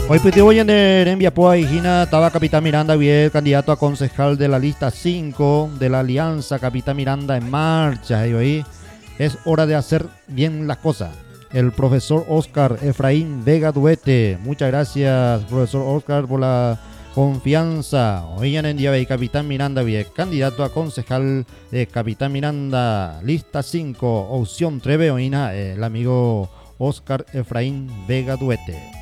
Hoy pues voy en Viapoa y Gina estaba Capitán Miranda Biel, candidato a concejal de la lista 5 de la Alianza Capitán Miranda en marcha. Y hoy es hora de hacer bien las cosas. El profesor Oscar Efraín Vega Duete. Muchas gracias, profesor Oscar, por la confianza. Hoy en día Capitán Miranda Biel, candidato a concejal de Capitán Miranda, lista 5, opción 3, el amigo Oscar Efraín Vega Duete.